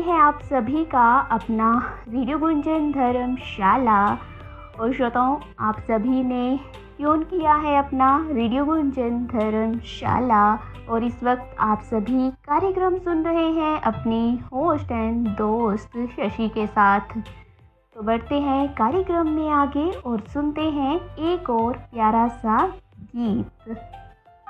है आप सभी का अपना रेडियो गुंजन धर्मशाला। और श्रोताओं, आप सभी ने ट्यून किया है अपना रेडियो गुंजन धर्मशाला और इस वक्त आप सभी कार्यक्रम सुन रहे हैं अपनी होस्ट एंड दोस्त शशि के साथ। तो बढ़ते हैं कार्यक्रम में आगे और सुनते हैं एक और प्यारा सा गीत।